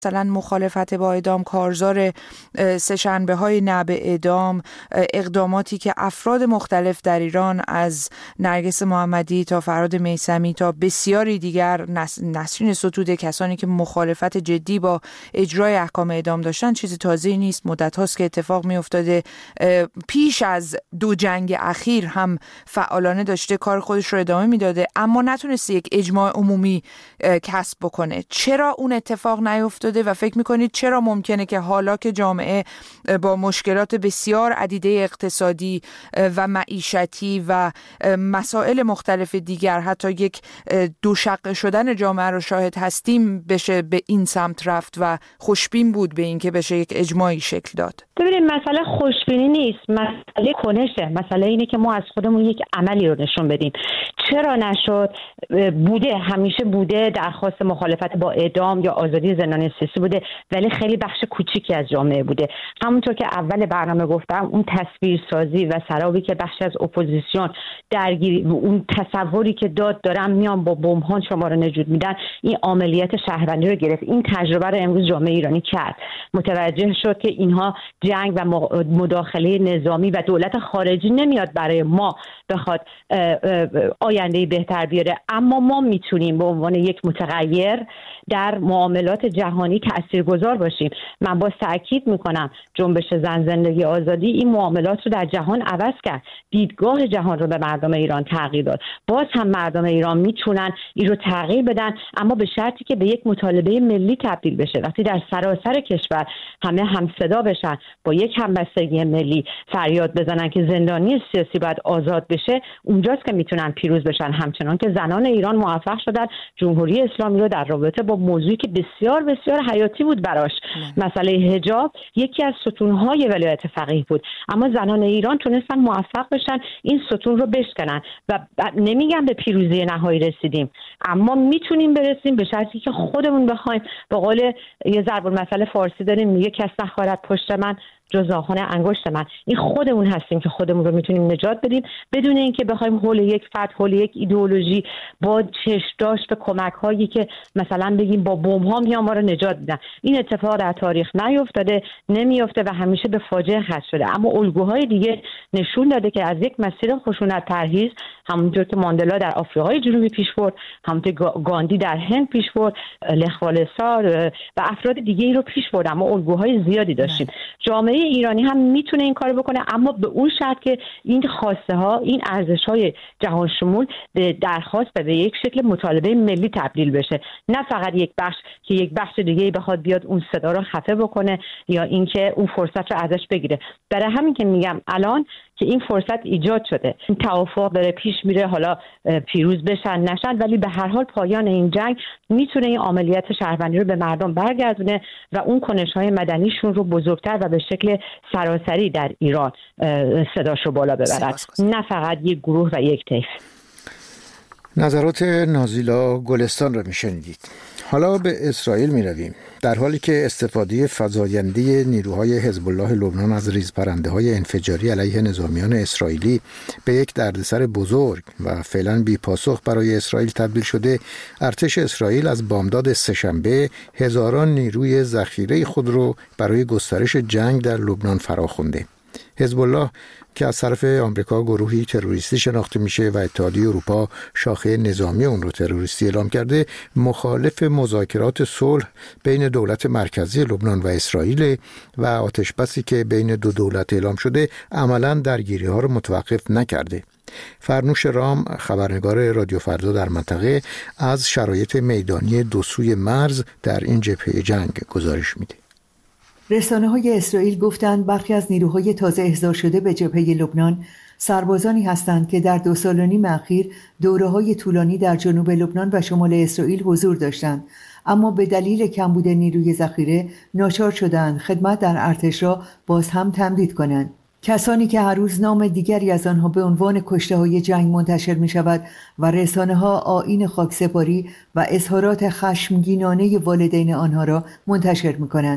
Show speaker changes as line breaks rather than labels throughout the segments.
مثلا مخالفت با اعدام، کارزار سه‌شنبه‌های نه به اعدام، اقداماتی که افراد مختلف در ایران از نرگس محمدی تا فرهاد میثمی تا بسیاری دیگر نسرین ستوده، کسانی که مخالفت جدی با اجرای احکام اعدام داشتن، چیزی تازه‌ای نیست. مدت هاست که اتفاق می افتاده. پیش از 2 جنگ اخیر هم فعالانه داشته کار خودش رو ادامه میداده، اما نتونسته یک اجماع عمومی کسب بکنه. چرا اون اتفاق نیفتاده و فکر میکنید چرا ممکنه که حالا که جامعه با مشکلات بسیار عدیده اقتصادی و معیشتی و مسائل مختلف دیگر، حتی یک دوشقه شدن جامعه رو شاهد هستیم، بشه به این سمت رفت و خوشبین بود به این که بشه یک اجماعی شکل داد؟
ببینید، مسئله خوشبینی نیست، مسئله کنشه. مسئله اینه که ما از خودمون یک عملی رو نشون بدیم. چرا نشد؟ بوده، همیشه بوده، درخواست مخالفت با اعدام یا آزادی زندانی سیاسی بوده، ولی خیلی بخش کوچیکی از جامعه بوده. همونطور که اول برنامه گفتم، اون تصویرسازی و سرابی که بخش از اپوزیسیون درگیری، اون تصوری که دارن میان با بمب‌ها شما رو نجات میدن، این عملیات شهروندی رو گرفت. این تجربه رو امروز جامعه ایرانی کرد، متوجه شد که اینها جنگ و مداخله نظامی و دولت خارجی نمیاد برای ما بخواد آینده بهتر بیاره، اما ما میتونیم به عنوان یک متغیر در معاملات جهانی تاثیرگذار باشیم. من باز تاکید میکنم جنبش زن زندگی آزادی این معاملات رو در جهان عوض کرد، دیدگاه جهان رو به مردم ایران تغییر داد. باز هم مردم ایران میتونن این رو تغییر بدن، اما به شرطی که به یک مطالبه ملی تبدیل بشه. وقتی در سراسر کشور همه همصدا بشن، با یک همبستگی ملی فریاد بزنن که زندانی سیاسی باید آزاد بشه، اونجاست که میتونن پیروز بشن. همچنان که زنان ایران موفق شدن جمهوری اسلامی رو در رابطه با موضوعی که بسیار بسیار حیاتی بود براش، مسئله حجاب، یکی از ستونهای ولایت فقیه بود، اما زنان ایران تونستن موفق بشن این ستون رو بشکنن و نمیگم به پیروزی نهایی رسیدیم، اما میتونیم برسیم به شرطی که خودمون بخوایم. به قول یه ضرب المثل فارسی داریم میگه کس نخواهد پشت من جز ناخن انگشت من. این خودمون هستیم که خودمون رو میتونیم نجات بدیم بدون اینکه بخوایم حول یک فرد، حول یک ایدئولوژی، با چشم داشت به کمک هایی که مثلا بگیم با بمب ها میان ما رو نجات بدن. این اتفاق در تاریخ نیفتاده، نمیفته و همیشه به فاجعه ختم شده. اما الگوهای دیگه نشون داده که از یک مسیر خشونت پرهیز، همونجور که ماندلا در آفریقای جنوبی پیش برد، همونطور گاندی در هند پیش برد، لخ والسا و افراد دیگه ای رو پیش برد، اما الگوهای زیادی داشتیم. جامعه ایرانی هم میتونه این کارو بکنه، اما به اون شرط که این خواسته ها، این ارزش های جهان شمول به درخواست و به یک شکل مطالبه ملی تبدیل بشه، نه فقط یک بخش که یک بخش دیگه بخواد بیاد اون صدا رو خفه بکنه یا اینکه اون فرصت رو ازش بگیره. برای همین که میگم الان که این فرصت ایجاد شده، این توافق داره پیش میره، حالا پیروز بشن نشن، ولی به هر حال پایان این جنگ میتونه این عملیات شهروندی رو به مردم برگردونه و اون کنش‌های مدنیشون رو بزرگتر و به شکل سراسری در ایران صداش رو بالا ببرد، نه فقط یک گروه و یک طیف.
نظرات نازیلا گلستان را میشنیدید. حالا به اسرائیل می رویم. در حالی که استفاده فزاینده نیروهای حزب الله لبنان از ریزپرنده‌های انفجاری علیه نظامیان اسرائیلی به یک دردسر بزرگ و فعلا بی پاسخ برای اسرائیل تبدیل شده، ارتش اسرائیل از بامداد سه‌شنبه هزاران نیروی ذخیره خود را برای گسترش جنگ در لبنان فراخوانده. حزب الله که از طرف آمریکا گروهی تروریستی شناخته میشه و اتحادیه اروپا شاخه نظامی اون رو تروریستی اعلام کرده، مخالف مذاکرات صلح بین دولت مرکزی لبنان و اسرائیل و آتشبسی که بین دو دولت اعلام شده عملاً درگیری ها رو متوقف نکرده. فرنوش رام، خبرنگار رادیو فردا در منطقه، از شرایط میدانی دو سوی مرز در این جبهه جنگ گزارش میده.
رسانه‌های اسرائیل گفتند برخی از نیروهای تازه احضار شده به جبهه لبنان سربازانی هستند که در 2 سال و نیم اخیر دوره‌های طولانی در جنوب لبنان و شمال اسرائیل حضور داشتند، اما به دلیل کمبود نیروی ذخیره ناچار شدند خدمت در ارتش را باز هم تمدید کنند. کسانی که هر روز نام دیگری از آنها به عنوان کشته‌های جنگ منتشر می‌شود و رسانه‌ها آیین خاکسپاری و اظهارات خشمگینانه والدین آنها را منتشر می‌کنند.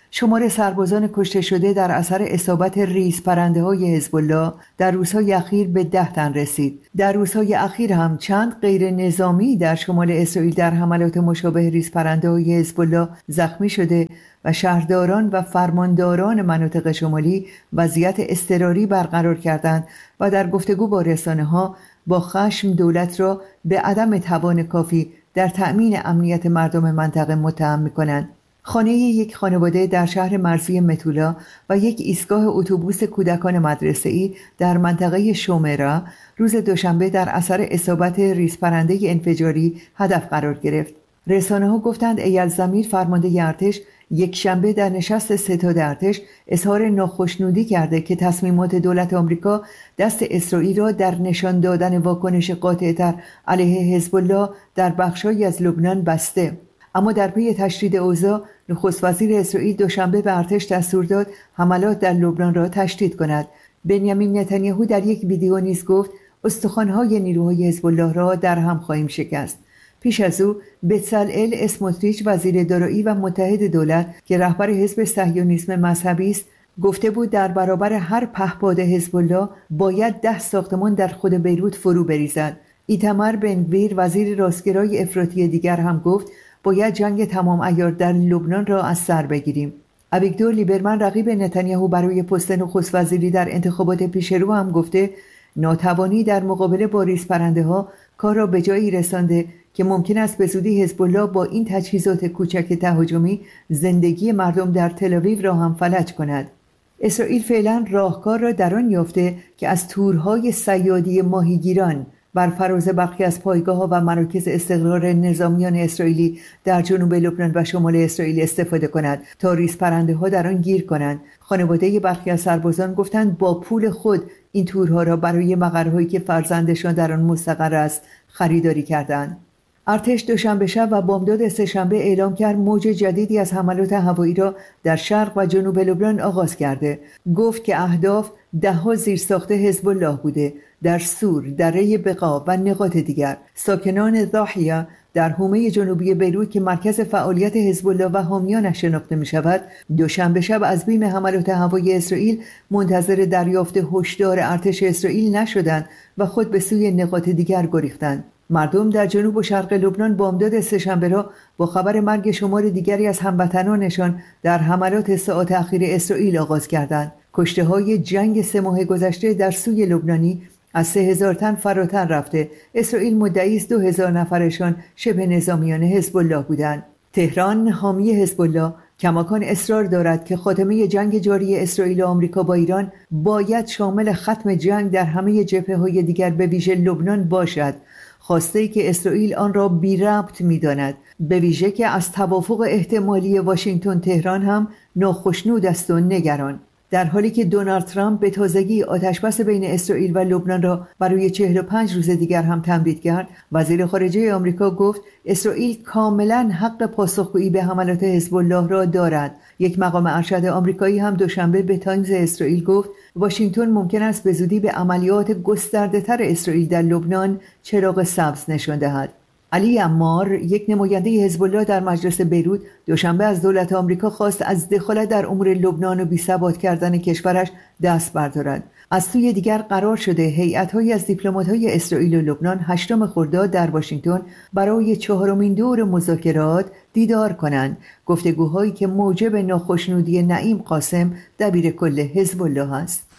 شمار سربازان کشته شده در اثر اصابت ریز پرنده‌های حزب الله در روزهای اخیر به 10 تن رسید. در روزهای اخیر هم چند غیر نظامی در شمال اسرائیل در حملات مشابه ریز پرنده‌های حزب الله زخمی شده و شهرداران و فرمانداران مناطق شمالی وضعیت اضطراری برقرار کردند و در گفتگو با رسانه‌ها با خشم دولت را به عدم توان کافی در تأمین امنیت مردم منطقه متهم می‌کنند. خانه یک خانواده در شهر مرزی متولا و یک ایستگاه اتوبوس کودکان مدرسه‌ای در منطقه شومرا روز دوشنبه در اثر اصابت ریزپرنده انفجاری هدف قرار گرفت. رسانه‌ها گفتند ایل زمیر فرمانده ارتش یک شنبه در نشست ستاد ارتش اظهار ناخشنودی کرده که تصمیمات دولت آمریکا دست اسرائیل را در نشان دادن واکنش قاطع‌تر علیه حزب الله در بخش‌هایی از لبنان بسته. اما در پی تشدید اوضاع، نخست وزیر اسرائیل دوشنبه به ارتش دستور داد حملات در لبنان را تشدید کند. بنیامین نتانیاهو در یک ویدیو نیز گفت استخوان‌های نیروهای حزب الله را در هم خواهیم شکست. پیش از او بצلئل اسموتریچ وزیر دارایی و متحد دولت که رهبر حزب صهیونیسم مذهبی است گفته بود در برابر هر پهپاد حزب الله باید 10 ساختمان در خود بیروت فرو بریزد. ایتمر بن-گویر وزیر راستگرای افراطی دیگر هم گفت باید جنگ تمام عیار در لبنان را از سر بگیریم. اویگدور لیبرمن رقیب نتانیاهو برای پست نخست وزیری در انتخابات پیشرو هم گفته ناتوانی در مقابله با ریزپرنده‌ها کار را به جایی رسانده که ممکن است به زودی حزب الله با این تجهیزات کوچک تهاجمی زندگی مردم در تل‌آویو را هم فلج کند. اسرائیل فعلا راهکار را در آن یافته که از تورهای صیادی ماهیگیران بر فراز برخی از پایگاه‌ها و مراکز استقرار نظامیان اسرائیلی در جنوب لبنان و شمال اسرائیل استفاده کند تا ریزپرنده‌ها در آن گیر کنند. خانواده برخی از سربازان گفتند با پول خود این تورها را برای مقرهایی که فرزندشان در آن مستقر است خریداری کردند. ارتش دوشنبه شب و بامداد سه‌شنبه اعلام کرد موج جدیدی از حملات هوایی را در شرق و جنوب لبنان آغاز کرده. گفت که اهداف 10 زیرساخت حزب الله بوده در سور، دره بقا و نقاط دیگر. ساکنان ضاحیه در حومه جنوبی بیروت که مرکز فعالیت حزب الله و حامیانش شناخته می شود دوشنبه شب از بیم حملات هوایی اسرائیل منتظر دریافت هشدار ارتش اسرائیل نشدند و خود به سوی نقاط دیگر گریختند. مردم در جنوب و شرق لبنان بامداد سه‌شنبه را با خبر مرگ شمار دیگری از هموطنانشان در حملات ساعات اخیر اسرائیل آغاز کردند. کشته‌های جنگ 3 ماه گذشته در سوی لبنانی از 3000 تن فراتر رفته. اسرائیل مدعی است 2000 نفرشان شبه نظامیان حزب الله بودند. تهران حامی حزب الله کماکان اصرار دارد که خاتمه جنگ جاری اسرائیل و آمریکا با ایران باید شامل ختم جنگ در همه جبهه‌های دیگر به ویژه لبنان باشد. خواسته‌ای که اسرائیل آن را بی ربط می‌داند، به ویژه که از توافق احتمالی واشنگتن تهران هم ناخشنود است و نگران. در حالی که دونالد ترامپ به تازگی آتشبس بین اسرائیل و لبنان را برای 45 روز دیگر هم تمدید کرد، وزیر خارجه آمریکا گفت اسرائیل کاملا حق پاسخگویی به حملات حزب الله را دارد. یک مقام ارشد آمریکایی هم دوشنبه به تایمز اسرائیل گفت واشنگتن ممکن است به زودی به عملیات گسترده‌تر اسرائیل در لبنان چراغ سبز نشان دهد. علی عمار، یک نماینده حزب الله در مجلس بیروت، دوشنبه از دولت آمریکا خواست از دخالت در امور لبنان و بی‌ثبات کردن کشورش دست بردارد. از سوی دیگر قرار شده هیئت‌هایی از دیپلمات‌های اسرائیل و لبنان 8 خرداد در واشنگتن برای 4مین دور مذاکرات دیدار کنند. گفتگوهایی که موجب ناخشنودی نعیم قاسم دبیرکل حزب الله است.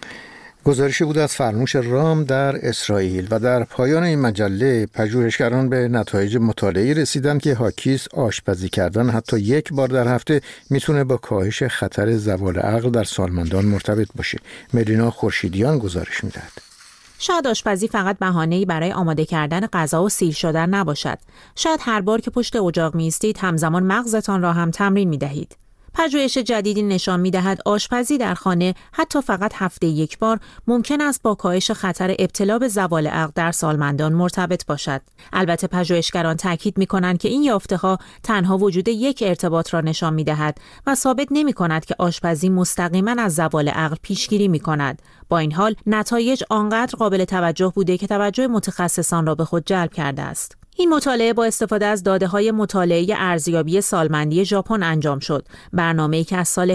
گزارشی بود از فرموش رام در اسرائیل. و در پایان این مجله پژوهشگران به نتایج مطالعه‌ای رسیدند که حاکیست آشپزی کردن حتی یک بار در هفته میتونه با کاهش خطر زوال عقل در سالمندان مرتبط باشه. ملینا خورشیدیان گزارش میدهد.
شاید آشپزی فقط بهانه‌ای برای آماده کردن غذا و سیر شدن نباشد. شاید هر بار که پشت اجاق می‌ایستید همزمان مغزتان را هم تمرین می‌دهید. پژوهش جدیدی نشان می‌دهد آشپزی در خانه حتی فقط هفته یک بار ممکن است با کاهش خطر ابتلا به زوال عقل در سالمندان مرتبط باشد. البته پژوهشگران تاکید می‌کنند که این یافته‌ها تنها وجود یک ارتباط را نشان می‌دهد و ثابت نمی‌کند که آشپزی مستقیما از زوال عقل پیشگیری می‌کند. با این حال نتایج آنقدر قابل توجه بوده که توجه متخصصان را به خود جلب کرده است. این مطالعه با استفاده از داده‌های مطالعه ارزیابی سالمندی ژاپن انجام شد. برنامه‌ای که از سال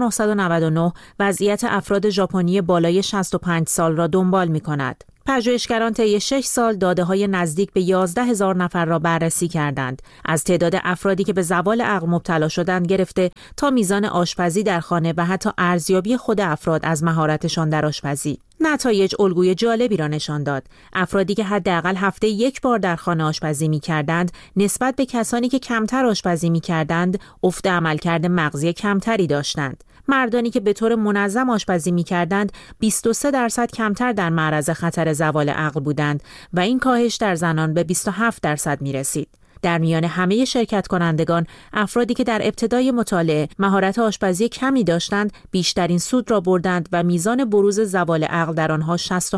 1999 وضعیت افراد ژاپنی بالای 65 سال را دنبال می‌کند. پژوهشگران طی 6 سال داده‌های نزدیک به 11,000 نفر را بررسی کردند. از تعداد افرادی که به زوال عقل مبتلا شدند گرفته تا میزان آشپزی در خانه و حتی ارزیابی خود افراد از مهارتشان در آشپزی. نتایج الگوی جالبی را نشان داد. افرادی که حداقل هفته یک بار در خانه آشپزی می‌کردند، نسبت به کسانی که کمتر آشپزی می‌کردند، افت عملکرد مغزی کمتری داشتند. مردانی که به طور منظم آشپزی می‌کردند 23% کمتر در معرض خطر زوال عقل بودند و این کاهش در زنان به 27% می‌رسید. در میان همه شرکت کنندگان، افرادی که در ابتدای مطالعه مهارت آشپزی کمی داشتند، بیشترین سود را بردند و میزان بروز زوال عقل در آنها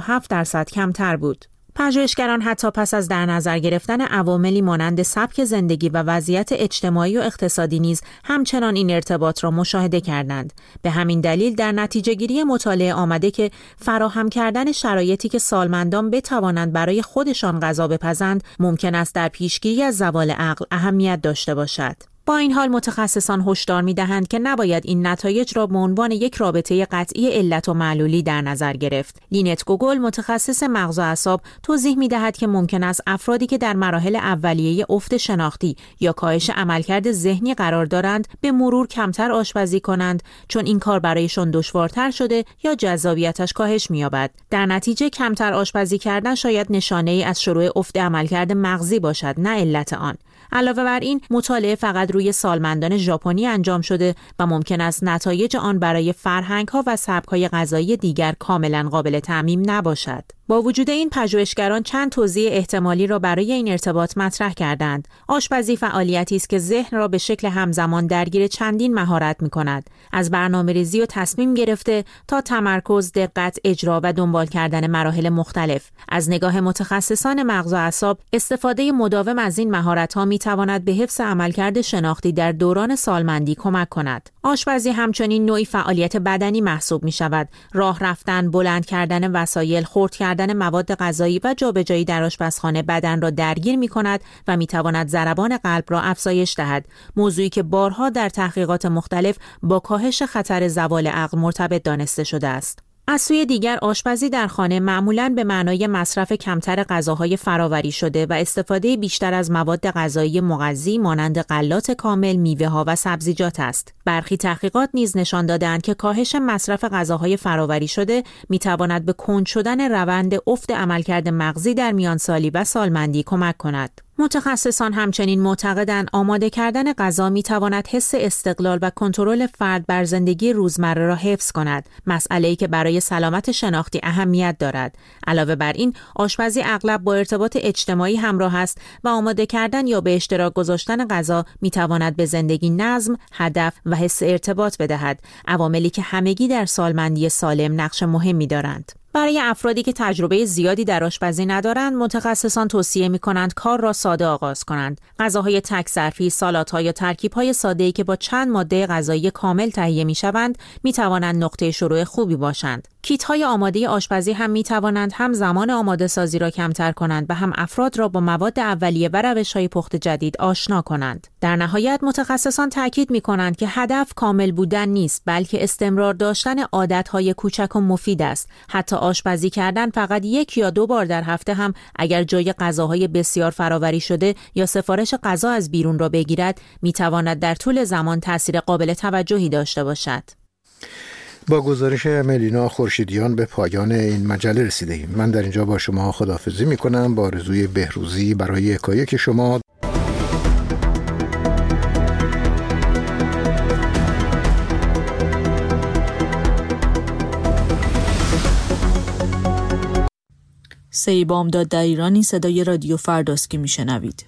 67% کمتر بود. پژوهشگران حتی پس از در نظر گرفتن عواملی مانند سبک زندگی و وضعیت اجتماعی و اقتصادی نیز همچنان این ارتباط را مشاهده کردند. به همین دلیل در نتیجه گیری مطالعه آمده که فراهم کردن شرایطی که سالمندان بتوانند برای خودشان غذا بپزند ممکن است در پیشگیری از زوال عقل اهمیت داشته باشد. با این حال متخصصان هشدار می‌دهند که نباید این نتایج را به عنوان یک رابطه قطعی علت و معلولی در نظر گرفت. لینت گوگل متخصص مغز و اعصاب توضیح می‌دهد که ممکن است افرادی که در مراحل اولیه افت شناختی یا کاهش عملکرد ذهنی قرار دارند به مرور کمتر آشپزی کنند چون این کار برایشان دشوارتر شده یا جذابیتش کاهش می‌یابد. در نتیجه کمتر آشپزی کردن شاید نشانه‌ای از شروع افت عملکرد مغزی باشد، نه علت آن. علاوه بر این مطالعه فقط روی سالمندان ژاپنی انجام شده و ممکن است نتایج آن برای فرهنگ‌ها و سبک‌های غذایی دیگر کاملاً قابل تعمیم نباشد. با وجود این پژوهشگران چند توضیح احتمالی را برای این ارتباط مطرح کردند. آشپزی فعالیتی است که ذهن را به شکل همزمان درگیر چندین مهارت می‌کند، از برنامه‌ریزی و تصمیم گرفته تا تمرکز، دقت، اجرا و دنبال کردن مراحل مختلف. از نگاه متخصصان مغز و اعصاب، استفاده مداوم از این مهارت‌ها می‌تواند به حفظ عملکرد شناختی در دوران سالمندی کمک کند. آشپزی همچنین نوعی فعالیت بدنی محسوب می‌شود. راه رفتن، بلند کردن وسایل، خرد کردن مواد غذایی و جابجایی در آشپزخانه بدن را درگیر می‌کند و می‌تواند ضربان قلب را افزایش دهد، موضوعی که بارها در تحقیقات مختلف با کاهش خطر زوال عقل مرتبط دانسته شده است. از سوی دیگر آشپزی در خانه معمولاً به معنای مصرف کمتر غذاهای فرآوری شده و استفاده بیشتر از مواد غذایی مغذی مانند غلات کامل، میوه‌ها و سبزیجات است. برخی تحقیقات نیز نشان داده‌اند که کاهش مصرف غذاهای فرآوری شده می‌تواند به کند شدن روند افت عملکرد مغزی در میانسالی و سالمندی کمک کند. متخصصان همچنین معتقدند آماده کردن غذا می‌تواند حس استقلال و کنترل فرد بر زندگی روزمره را حفظ کند، مسئله‌ای که برای سلامت شناختی اهمیت دارد. علاوه بر این، آشپزی اغلب با ارتباط اجتماعی همراه است و آماده کردن یا به اشتراک گذاشتن غذا می‌تواند به زندگی نظم، هدف و حس ارتباط بدهد، عواملی که همگی در سالمندی سالم نقش مهمی دارند. برای افرادی که تجربه زیادی در آشپزی ندارند، متخصصان توصیه می‌کنند کار را ساده آغاز کنند. غذاهای تک ظرفی، سالادها یا ترکیب‌های ساده‌ای که با چند ماده غذایی کامل تهیه می‌شوند، می‌توانند نقطه شروع خوبی باشند. کیت‌های آماده آشپزی هم می‌توانند هم زمان آماده سازی را کمتر کنند و هم افراد را با مواد اولیه و روش‌های پخت جدید آشنا کنند. در نهایت متخصصان تاکید می‌کنند که هدف کامل بودن نیست، بلکه استمرار داشتن عادت‌های کوچک و مفید است. حتی آشپزی کردن فقط 1 یا 2 بار در هفته هم اگر جای غذاهای بسیار فرآوری شده یا سفارش غذا از بیرون را بگیرد، می‌تواند در طول زمان تأثیر قابل توجهی داشته باشد.
با گزارش ملینا خورشیدیان به پایان این مجله رسیدیم. من در اینجا با شما خداحافظی می‌کنم با آرزوی بهروزی برای یکایک شما.
سی بامداد در ایرانی صدای رادیو فرداست که میشنوید.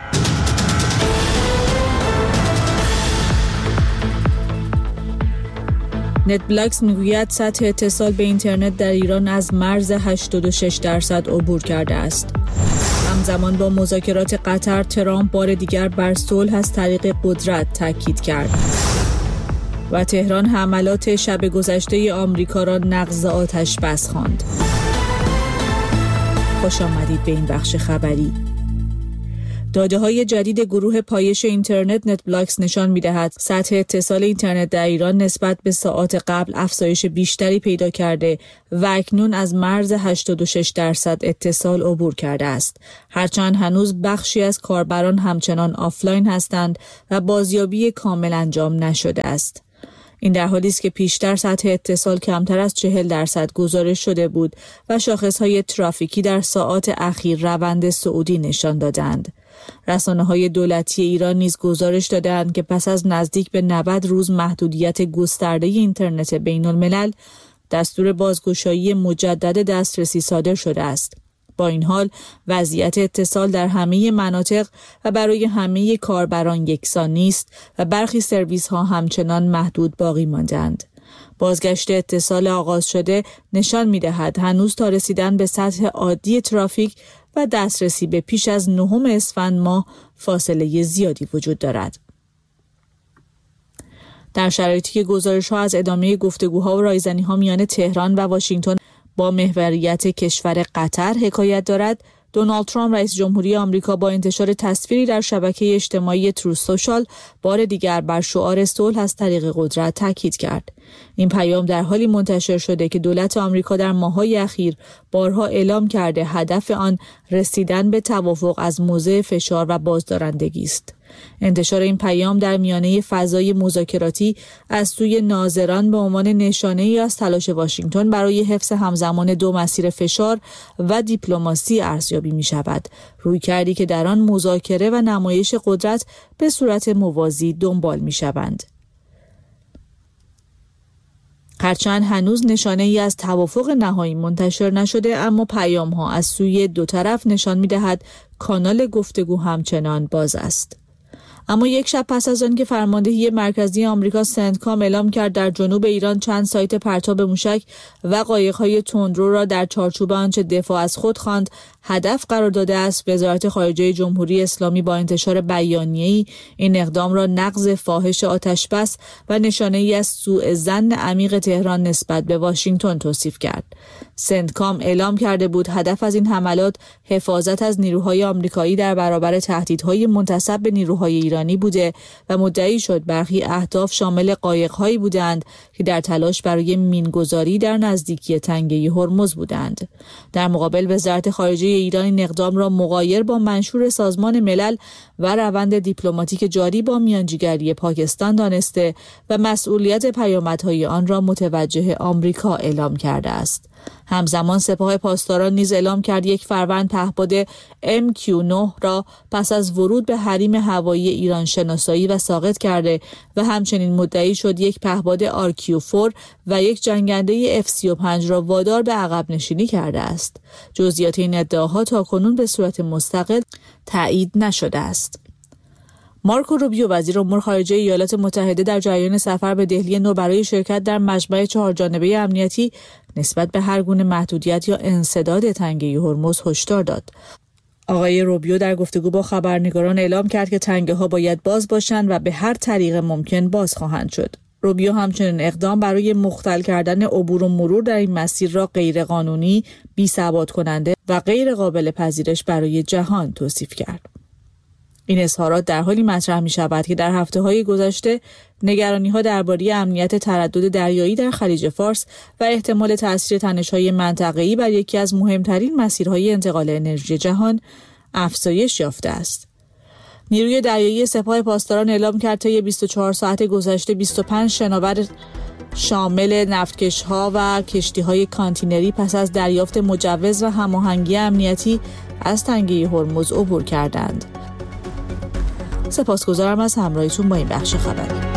نت بلاکس میگوید سطح اتصال به اینترنت در ایران از مرز 86% عبور کرده است. همزمان با مذاکرات قطر، ترامپ بار دیگر بر صلح از طریق قدرت تاکید کرد. و تهران حملات شب گذشته آمریکا را نقض آتش بس خواند. خوش آمدید به این بخش خبری. داده‌های جدید گروه پایش اینترنت نتبلاکس نشان می‌دهد سطح اتصال اینترنت در ایران نسبت به ساعات قبل افزایش بیشتری پیدا کرده و اکنون از مرز 86% اتصال عبور کرده است. هرچند هنوز بخشی از کاربران همچنان آفلاین هستند و بازیابی کامل انجام نشده است. این در حالی است که پیشتر سطح اتصال کمتر از 40% گزارش شده بود و شاخص‌های ترافیکی در ساعات اخیر روند صعودی نشان دادند. رسانه‌های دولتی ایران نیز گزارش دادند که پس از نزدیک به 90 روز محدودیت گسترده اینترنت بین‌الملل، دستور بازگشایی مجدد دسترسی صادر شده است. با این حال وضعیت اتصال در همه مناطق و برای همه کاربران یکسان نیست و برخی سرویس‌ها همچنان محدود باقی مانده‌اند. بازگشت اتصال آغاز شده نشان می‌دهد هنوز تا رسیدن به سطح عادی ترافیک و دسترسی به پیش از 9 اسفند ماه فاصله زیادی وجود دارد. در شرایطی که گزارش‌ها از ادامه گفتگوها و رایزنی‌ها میان تهران و واشنگتن با محوریت کشور قطر حکایت دارد، دونالد ترامپ رئیس جمهوری آمریکا با انتشار تصویری در شبکه اجتماعی تروث سوشال بار دیگر بر شعار صلح از طریق قدرت تاکید کرد. این پیام در حالی منتشر شده که دولت آمریکا در ماه‌های اخیر بارها اعلام کرده هدف آن رسیدن به توافق از موضع فشار و بازدارندگی است. انتشار این پیام در میانه فضای مذاکراتی از سوی ناظران به عنوان نشانه‌ای از تلاش واشنگتن برای حفظ همزمان دو مسیر فشار و دیپلماسی ارزیابی می‌شود، رویکردی که در آن مذاکره و نمایش قدرت به صورت موازی دنبال می‌شوند. هرچند هنوز نشانه‌ای از توافق نهایی منتشر نشده، اما پیام‌ها از سوی دو طرف نشان می‌دهد کانال گفتگو همچنان باز است. اما یک شب پس از آن که فرماندهی مرکزی آمریکا سنتکام اعلام کرد در جنوب ایران چند سایت پرتاب موشک و قایق‌های تندرو را در چارچوب آنچه دفاع از خود خواند هدف قرار داده است، وزارت خارجه جمهوری اسلامی با انتشار بیانیه‌ای این اقدام را نقض فاحش آتش‌بس و نشانه‌ای از سوء ظن عمیق تهران نسبت به واشنگتن توصیف کرد. سنتکام اعلام کرده بود هدف از این حملات حفاظت از نیروهای آمریکایی در برابر تهدیدهای منتسب به نیروهای ایرانی بوده و مدعی شد برخی اهداف شامل قایق‌هایی بودند که در تلاش برای مینگذاری در نزدیکی تنگه هرمز بودند. در مقابل وزارت خارجه ایران این اقدام را مغایر با منشور سازمان ملل و روند دیپلماتیک جاری با میانجیگری پاکستان دانسته و مسئولیت پیامدهای آن را متوجه آمریکا اعلام کرده است. همزمان سپاه پاسداران نیز اعلام کرد 1 فروند پهپاد MQ-9 را پس از ورود به حریم هوایی ایران شناسایی و ساقط کرده و همچنین مدعی شد 1 پهپاد RQ-4 و 1 جنگنده F-35 را وادار به عقب نشینی کرده است. جزئیات این ادعاها تاکنون به صورت مستقل تایید نشده است. مارکو روبیو وزیر امور خارجه ایالات متحده در جریان سفر به دهلی نو برای شرکت در مجمع 4 جانبه امنیتی نسبت به هر گونه محدودیت یا انسداد تنگه هرمز هشدار داد. آقای روبیو در گفتگو با خبرنگاران اعلام کرد که تنگه ها باید باز باشند و به هر طریق ممکن باز خواهند شد. روبیو همچنین اقدام برای مختل کردن عبور و مرور در این مسیر را غیرقانونی، بی‌ثبات کننده و غیر قابل پذیرش برای جهان توصیف کرد. این اظهارات در حالی مطرح می شود که در هفته‌های گذشته نگرانی‌ها درباره امنیت تردد دریایی در خلیج فارس و احتمال تأثیر تنش‌های منطقه‌ای بر یکی از مهمترین مسیرهای انتقال انرژی جهان افزایش یافته است. نیروی دریایی سپاه پاسداران اعلام کرد طی 24 ساعت گذشته 25 شناور شامل نفتکش‌ها و کشتی‌های کانتینری پس از دریافت مجوز و هماهنگی امنیتی از تنگه هرمز عبور کردند. سپاسگزارم از همراهیتون با این بخش خبری.